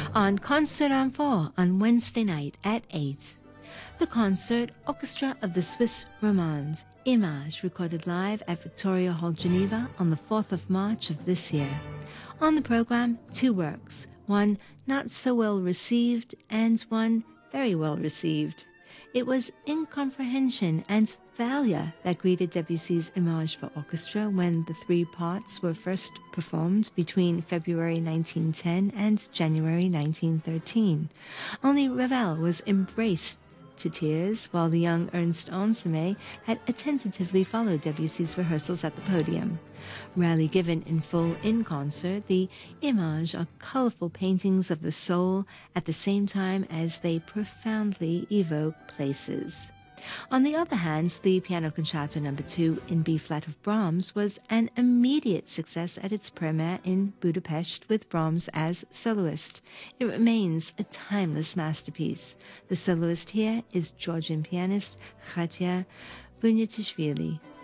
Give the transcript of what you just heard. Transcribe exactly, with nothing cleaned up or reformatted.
On Concert en Four on Wednesday night at eight. The concert Orchestra of the Suisse Romande, Image, recorded live at Victoria Hall, Geneva on the fourth of March of this year. On the program, two works, one not so well received and one very well received. It was incomprehension and failure that greeted Debussy's Image for Orchestra when the three parts were first performed between February nineteen ten and January nineteen thirteen. Only Ravel was embraced to tears, while the young Ernst Ansermet had attentively followed Debussy's rehearsals at the podium. Rarely given in full in concert, the Images are colorful paintings of the soul at the same time as they profoundly evoke places. On the other hand, the Piano Concerto number two in B-flat of Brahms was an immediate success at its premiere in Budapest with Brahms as soloist. It remains a timeless masterpiece. The soloist here is Georgian pianist Khatia Bunyatishvili.